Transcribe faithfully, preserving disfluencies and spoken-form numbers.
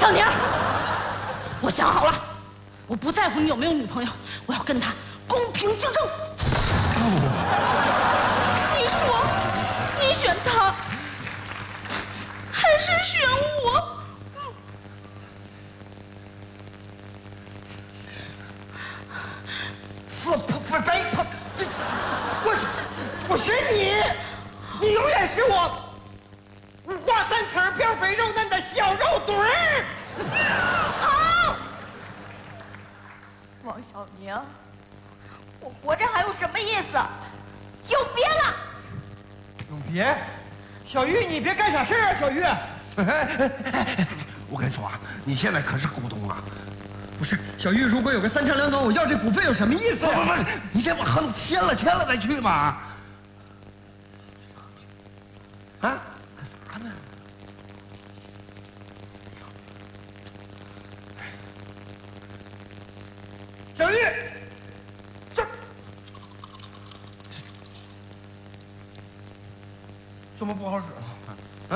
小宁，我想好了，我不在乎你有没有女朋友，我要跟他公平竞争。你说，你选他，还是选我？ 不不不别不，这我我选你，你永远是我五花三层、膘肥肉嫩的小肉墩儿。 好，王小宁，我活着还有什么意思？永别了。 永别，小玉，你别干傻事啊，小玉。 我跟你说啊，你现在可是股东啊。 不是，小玉，如果有个三长两短，我要这股份有什么意思呀？ 不不不，你先把合同签了，签了再去嘛。啊？干啥呢？ 小玉，这怎么不好使啊？ 啊？